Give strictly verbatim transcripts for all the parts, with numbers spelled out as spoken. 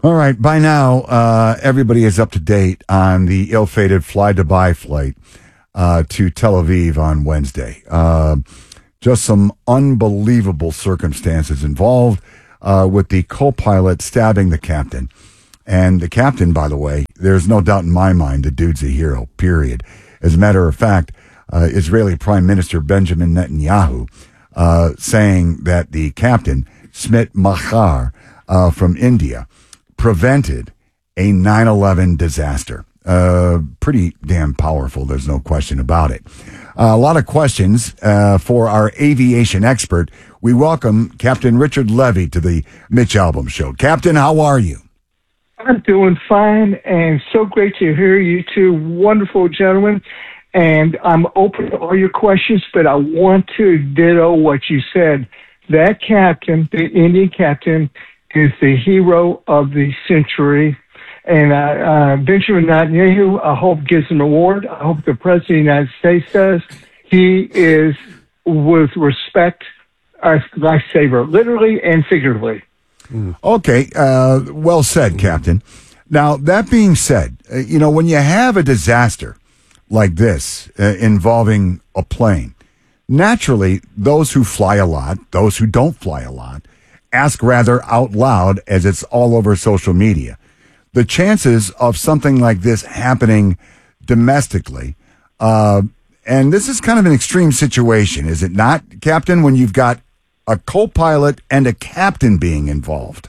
All right. By now, uh, everybody is up to date on the ill-fated Fly Dubai flight uh, to Tel Aviv on Wednesday. Uh, just some unbelievable circumstances involved uh, with the co-pilot stabbing the captain. And the captain, by the way, there's no doubt in my mind the dude's a hero, period. As a matter of fact, uh, Israeli Prime Minister Benjamin Netanyahu uh, saying that the captain, Smit Mahar, uh, from India, prevented a nine eleven disaster. Uh, pretty damn powerful. There's no question about it. Uh, a lot of questions uh, for our aviation expert. We welcome Captain Richard Levy to the Mitch Albom Show. Captain, how are you? I'm doing fine, and so great to hear you two wonderful gentlemen. And I'm open to all your questions, but I want to ditto what you said. That captain, the Indian captain, is the hero of the century. And uh, uh, Benjamin Netanyahu, I hope, gives him an award. I hope the President of the United States does. He is, with respect, our lifesaver, literally and figuratively. Okay, uh, well said, Captain. Now, that being said, uh, you know, when you have a disaster like this uh, involving a plane, naturally, those who fly a lot, those who don't fly a lot, ask rather out loud as it's all over social media. The chances of something like this happening domestically, uh, and this is kind of an extreme situation, is it not, Captain, when you've got a co-pilot and a captain being involved?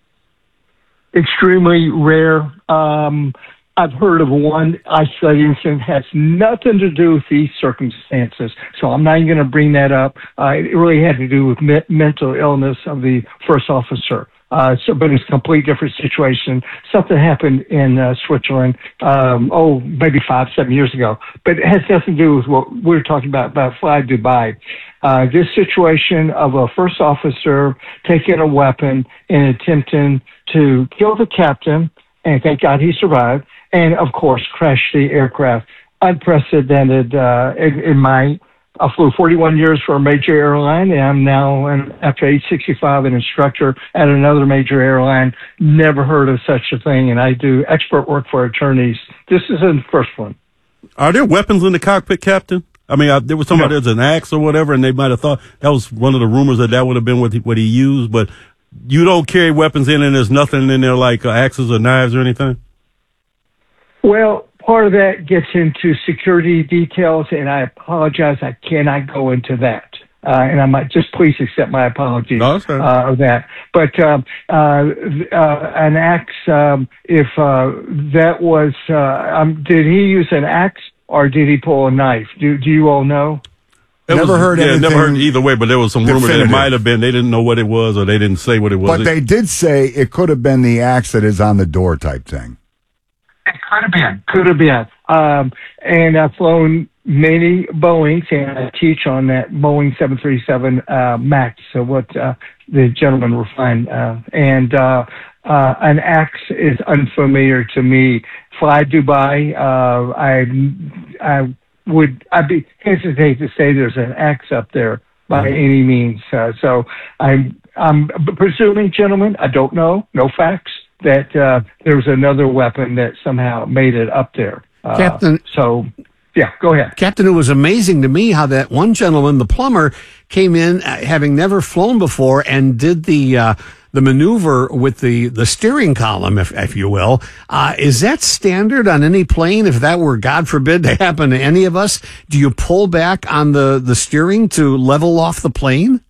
Extremely rare. Um, I've heard of one isolated incident, has nothing to do with these circumstances, so I'm not even going to bring that up. Uh, it really had to do with me- mental illness of the first officer. Uh, so, but it's a completely different situation. Something happened in uh, Switzerland, um, oh, maybe five, seven years ago, but it has nothing to do with what we were talking about, about Fly Dubai. Uh, this situation of a first officer taking a weapon and attempting to kill the captain, and thank God he survived, and of course crash the aircraft. Unprecedented. Uh, in, in my, I flew forty-one years for a major airline, and I'm now, an, after age sixty-five, an instructor at another major airline. Never heard of such a thing, and I do expert work for attorneys. This is the first one. Are there weapons in the cockpit, Captain? I mean, I, there was somebody no. There's an axe or whatever, and they might have thought that was one of the rumors that that would have been what he, what he used, but you don't carry weapons in, and there's nothing in there like uh, axes or knives or anything? Well, part of that gets into security details, and I apologize. I cannot go into that. Uh, and I might just please accept my apologies no, okay. uh, of that. But um, uh, uh, an axe, um, if uh, that was, uh, um, did he use an axe or did he pull a knife? Do, do you all know? It never was, heard yeah, anything. Never heard either way, but there was some rumor that it might have been. They didn't know what it was, or they didn't say what it was. But they did say it could have been the axe that is on the door type thing. It could have been. Could have been. Um, and I've flown many Boeings, and I teach on that Boeing seven thirty-seven uh, MAX, so what uh, the gentleman were flying. Uh, and uh, uh, an axe is unfamiliar to me. Fly Dubai, uh, I, I would, I'd be hesitate to say there's an axe up there by any means. Uh, so I'm, I'm presuming, gentlemen, I don't know, no facts, that uh, there was another weapon that somehow made it up there. Uh, Captain. So, yeah, go ahead. Captain, it was amazing to me how that one gentleman, the plumber, came in uh, having never flown before and did the uh, the maneuver with the, the steering column, if, if you will. Uh, is that standard on any plane? If that were, God forbid, to happen to any of us, do you pull back on the, the steering to level off the plane?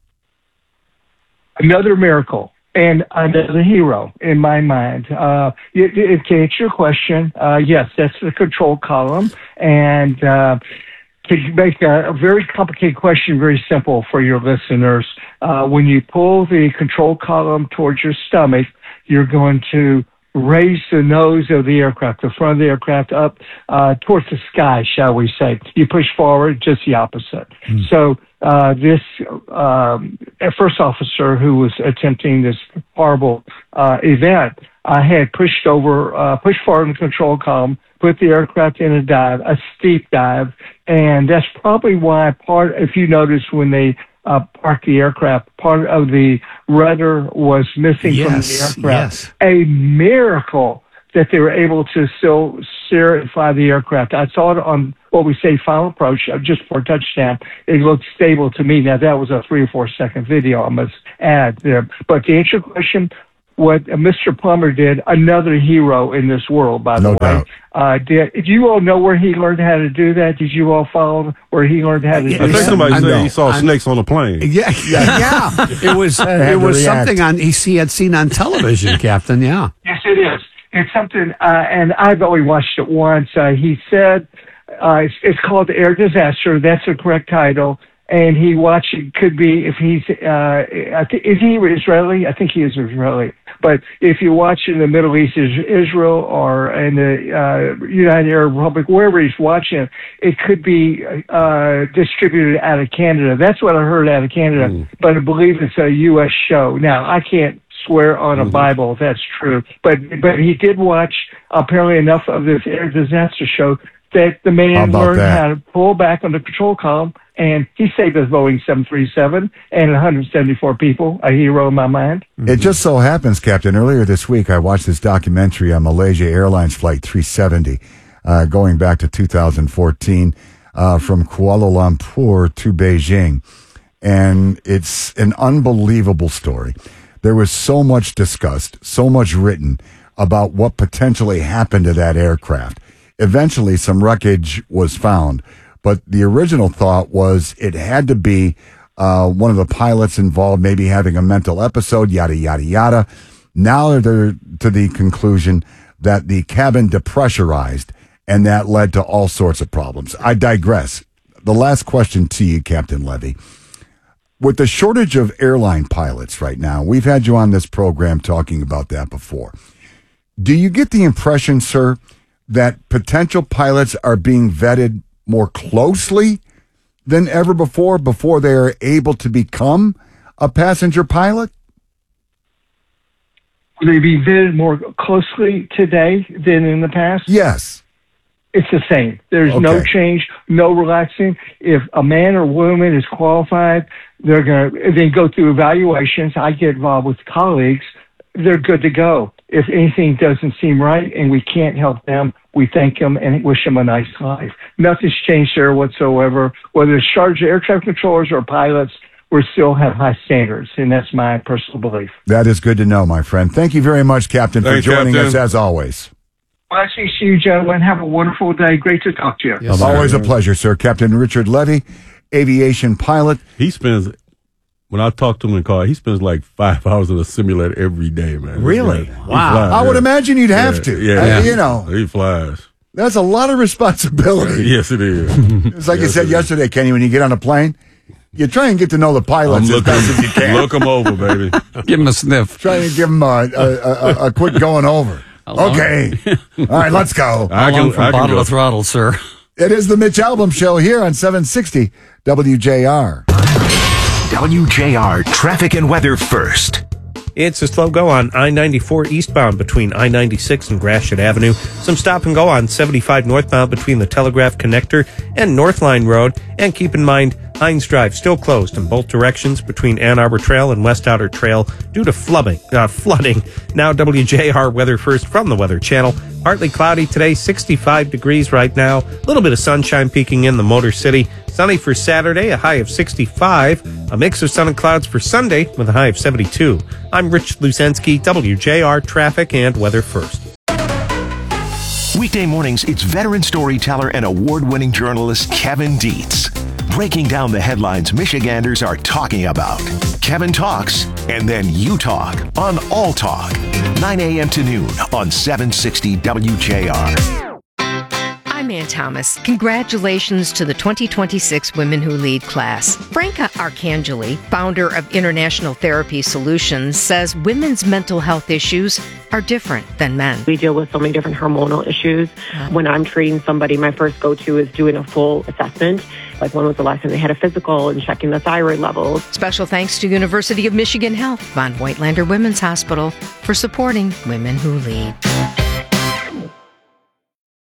Another miracle. And another hero in my mind. Uh, it, it, to answer your question, uh, yes, that's the control column. And uh, to make a, a very complicated question very simple for your listeners, uh, when you pull the control column towards your stomach, you're going to raise the nose of the aircraft, the front of the aircraft up uh, towards the sky, shall we say. You push forward, just the opposite. Mm. So uh, this um, first officer who was attempting this horrible uh, event uh, had pushed over, uh, pushed forward in the control column, put the aircraft in a dive, a steep dive, and that's probably why part, if you notice when they uh, parked the aircraft. Part of the rudder was missing Yes, from the aircraft. yes. A miracle that they were able to still steer and fly the aircraft. I saw it on what we say final approach, uh, just for touchdown. It looked stable to me. Now, that was a three or four second video, I must add there. But to answer your question, what uh, Mister Plummer did, another hero in this world, by No the way. doubt. Uh, did, did you all know where he learned how to do that? Did you all follow where he learned how to Yeah, do I that? think somebody I said know. he saw I- snakes on a plane. Yeah, yeah, yeah. It was had it to was react. something on he, he had seen on television, Captain. Yeah. Yes, it is. It's something, uh, and I've only watched it once. Uh, he said uh, it's, it's called Air Disaster. That's the correct title. And he watched it. Could be if he's. Uh, I think is he Israeli? I think he is Israeli. But if you watch in the Middle East, is- Israel or in the uh, United Arab Republic, wherever he's watching it, it could be uh, distributed out of Canada. That's what I heard out of Canada. Mm. But I believe it's a U S show. Now I can't swear on a Mm-hmm. Bible if that's true, but but he did watch apparently enough of this air disaster show that the How man about learned that? how to pull back on the control column, and he saved his Boeing seven thirty-seven and one hundred seventy-four people. A hero in my mind. It just so happens, Captain, earlier this week I watched this documentary on Malaysia Airlines Flight three seventy, uh, going back to two thousand fourteen, uh, from Kuala Lumpur to Beijing. And it's an unbelievable story. There was so much discussed, so much written about what potentially happened to that aircraft. Eventually, some wreckage was found, but the original thought was it had to be uh, one of the pilots involved maybe having a mental episode, yada, yada, yada. Now they're to the conclusion that the cabin depressurized, and that led to all sorts of problems. I digress. The last question to you, Captain Levy. With the shortage of airline pilots right now, we've had you on this program talking about that before. Do you get the impression, sir, that potential pilots are being vetted more closely than ever before, before they are able to become a passenger pilot? Will they be vetted more closely today than in the past? Yes. It's the same. There's no Okay. change, no relaxing. If a man or woman is qualified, they're going to they go through evaluations. I get involved with colleagues. They're good to go. If anything doesn't seem right and we can't help them, we thank them and wish them a nice life. Nothing's changed there whatsoever. Whether it's charged air traffic controllers or pilots, we still have high standards, and that's my personal belief. That is good to know, my friend. Thank you very much, Captain, Thanks, for joining Captain. us as always. Blessings to you, gentlemen. Have a wonderful day. Great to talk to you. Yes, Always a pleasure, sir. Captain Richard Levy, aviation pilot. He spends, when I talk to him in car, he spends like five hours in a simulator every day, man. Really? Yeah. He Wow. flies, I would yeah. imagine you'd have Yeah, to. yeah. Uh, Yeah. You know, He flies. that's a lot of responsibility. Yes, it is. It's like you Yes, said it is. yesterday, Kenny, when you get on a plane, you try and get to know the I'm pilots as looking, best as you can. look him over, baby. Give him a sniff. Try and give them a, a, a, a quick going over. Okay. All right, let's go. I How long can, from I can bottle go. to throttle, sir? It is the Mitch Albom Show here on seven sixty W J R. W J R traffic and weather first. It's a slow go on I ninety-four eastbound between I ninety-six and Gratiot Avenue. Some stop and go on seventy-five northbound between the Telegraph Connector and Northline Road. And keep in mind, Hines Drive still closed in both directions between Ann Arbor Trail and West Outer Trail due to flooding. Uh, flooding. Now W J R weather first from the Weather Channel. Partly cloudy today, sixty-five degrees right now. A little bit of sunshine peeking in the Motor City. Sunny for Saturday, a high of sixty-five. A mix of sun and clouds for Sunday with a high of seventy-two. I'm Rich Lusensky, W J R Traffic and Weather First. Weekday mornings, it's veteran storyteller and award-winning journalist Kevin Dietz, breaking down the headlines Michiganders are talking about. Kevin talks, and then you talk on All Talk, nine a.m. to noon on seven sixty W J R. I'm Ann Thomas. Congratulations to the twenty twenty-six Women Who Lead class. Franca Arcangeli, founder of International Therapy Solutions, says women's mental health issues are different than men. We deal with so many different hormonal issues. When I'm treating somebody, my first go-to is doing a full assessment. Like when was the last time they had a physical and checking the thyroid levels. Special thanks to University of Michigan Health, Von Voigtlander Women's Hospital, for supporting Women Who Lead.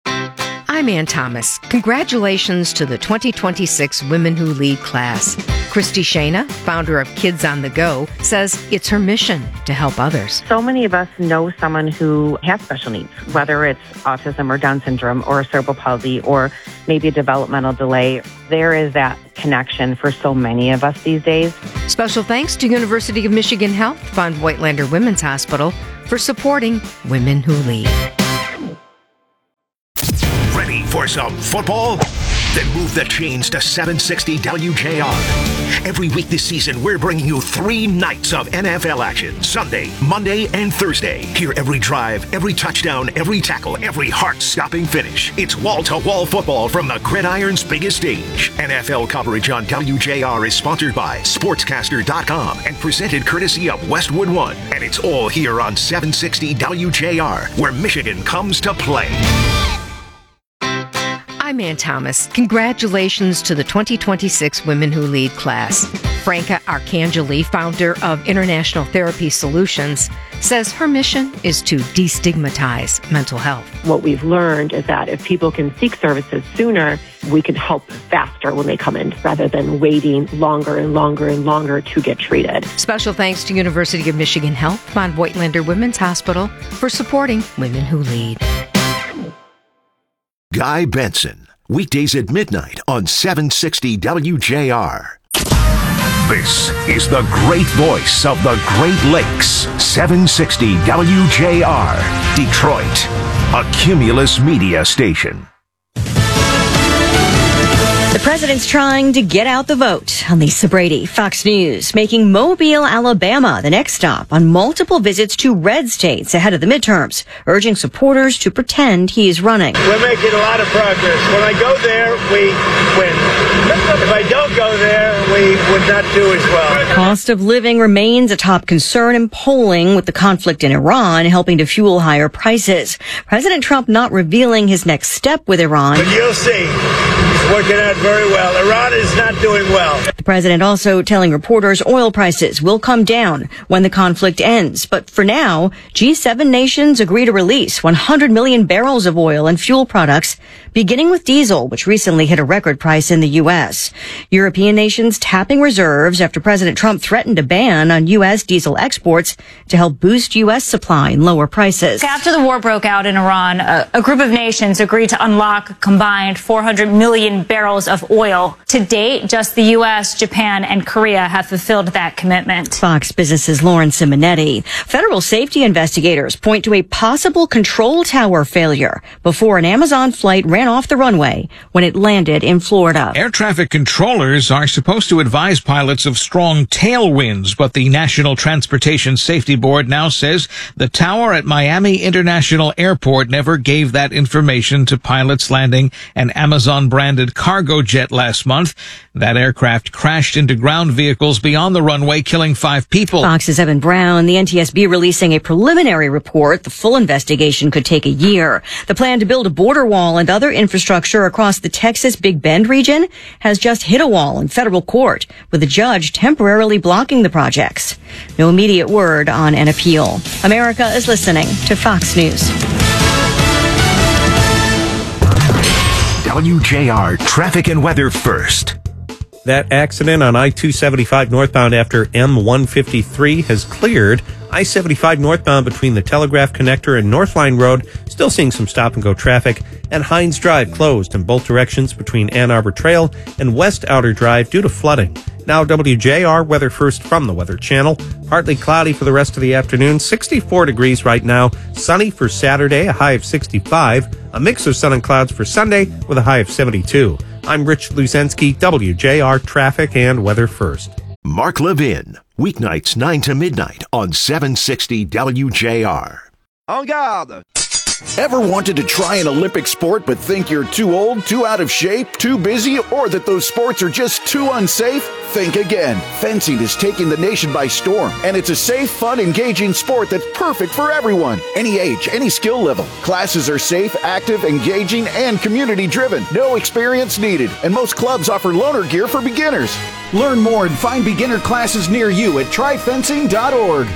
I'm Ann Thomas. Congratulations to the twenty twenty-six Women Who Lead class. Christy Shana, founder of Kids on the Go, says it's her mission to help others. So many of us know someone who has special needs, whether it's autism or Down syndrome or cerebral palsy or maybe a developmental delay. There is that connection for so many of us these days. Special thanks to University of Michigan Health Fund Whitelander Women's Hospital for supporting Women Who Lead. Ready for some football? Then move the chains to seven sixty W J R. Every week this season, we're bringing you three nights of N F L action. Sunday, Monday, and Thursday. Hear every drive, every touchdown, every tackle, every heart-stopping finish. It's wall-to-wall football from the gridiron's biggest stage. N F L coverage on W J R is sponsored by Sportscaster dot com and presented courtesy of Westwood One. And it's all here on seven sixty W J R, where Michigan comes to play. I'm Ann Thomas. Congratulations to the twenty twenty-six Women Who Lead class. Franca Arcangeli, founder of International Therapy Solutions, says her mission is to destigmatize mental health. What we've learned is that if people can seek services sooner, we can help faster when they come in rather than waiting longer and longer and longer to get treated. Special thanks to University of Michigan Health Fund Whitelander Women's Hospital for supporting Women Who Lead. Guy Benson, weekdays at midnight on seven sixty W J R. This is the great voice of the Great Lakes, seven sixty W J R, Detroit, a Cumulus media station. The president's trying to get out the vote. On Lisa Brady, Fox News, making Mobile, Alabama the next stop on multiple visits to red states ahead of the midterms, urging supporters to pretend he is running. We're making a lot of progress. When I go there, we win. If I don't go there, we would not do as well. Cost of living remains a top concern in polling, with the conflict in Iran helping to fuel higher prices. President Trump not revealing his next step with Iran. But you'll see. It's working out very well. Iran is not doing well. The president also telling reporters oil prices will come down when the conflict ends. But for now, G seven nations agree to release one hundred million barrels of oil and fuel products, beginning with diesel, which recently hit a record price in the U S. European nations tapping reserves after President Trump threatened a ban on U S diesel exports to help boost U S supply and lower prices. After the war broke out in Iran, a, a group of nations agreed to unlock a combined four hundred million barrels of oil. To date, just the U S, Japan, and Korea have fulfilled that commitment. Fox Business's Lauren Simonetti. Federal safety investigators point to a possible control tower failure before an Amazon flight ran off the runway when it landed in Florida. Air traffic controllers are supposed to advise pilots of strong tailwinds, but the National Transportation Safety Board now says the tower at Miami International Airport never gave that information to pilots landing an Amazon-branded cargo jet last month. That aircraft crashed into ground vehicles beyond the runway, killing five people. Fox's Evan Brown, the N T S B releasing a preliminary report. The full investigation could take a year. The plan to build a border wall and other infrastructure across the Texas Big Bend region has just hit a wall in federal court, with a judge temporarily blocking the projects. No immediate word on an appeal. America is listening to Fox News. W J R traffic and weather first. That accident on I two seventy-five northbound after M one fifty-three has cleared. I seventy-five northbound between the Telegraph Connector and Northline Road, still seeing some stop-and-go traffic, and Hines Drive closed in both directions between Ann Arbor Trail and West Outer Drive due to flooding. Now W J R weather first from the Weather Channel. Partly cloudy for the rest of the afternoon, sixty-four degrees right now, sunny for Saturday, a high of sixty-five, a mix of sun and clouds for Sunday with a high of seventy-two. I'm Rich Luzensky, W J R Traffic and Weather First. Mark Levin, weeknights nine to midnight on seven sixty W J R. En garde! Ever wanted to try an Olympic sport but think you're too old, too out of shape, too busy, or that those sports are just too unsafe? Think again. Fencing is taking the nation by storm, and it's a safe, fun, engaging sport that's perfect for everyone. Any age, any skill level. Classes are safe, active, engaging, and community-driven. No experience needed, and most clubs offer loaner gear for beginners. Learn more and find beginner classes near you at try fencing dot org.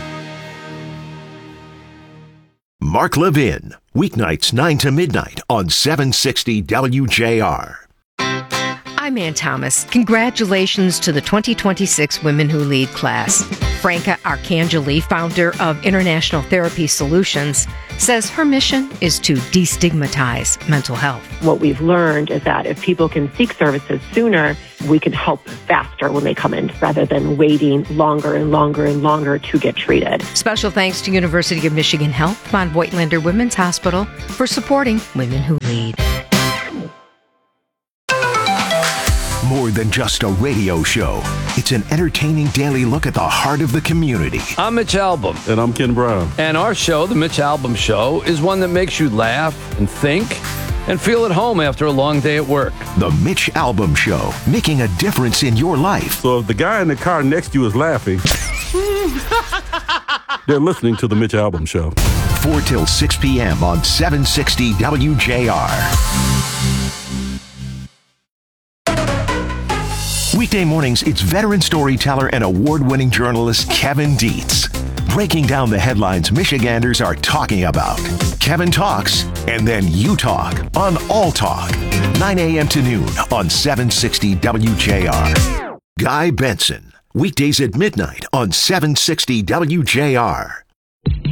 Mark Levin, weeknights nine to midnight on seven sixty W J R. I'm Ann Thomas. Congratulations to the twenty twenty-six Women Who Lead class. Franca Arcangeli, founder of International Therapy Solutions, says her mission is to destigmatize mental health. What we've learned is that if people can seek services sooner, we can help faster when they come in rather than waiting longer and longer and longer to get treated. Special thanks to University of Michigan Health, von Voigtlander Women's Hospital for supporting Women Who Lead. More than just a radio show, it's an entertaining daily look at the heart of the community. I'm Mitch Albom. And I'm Ken Brown. And our show, The Mitch Albom Show, is one that makes you laugh and think and feel at home after a long day at work. The Mitch Albom Show, making a difference in your life. So if the guy in the car next to you is laughing, they're listening to The Mitch Albom Show. four till six p.m. on seven sixty W J R. Weekday mornings, it's veteran storyteller and award-winning journalist Kevin Dietz, breaking down the headlines Michiganders are talking about. Kevin talks, and then you talk on All Talk, nine a.m. to noon on seven sixty W J R. Guy Benson, weekdays at midnight on seven sixty W J R.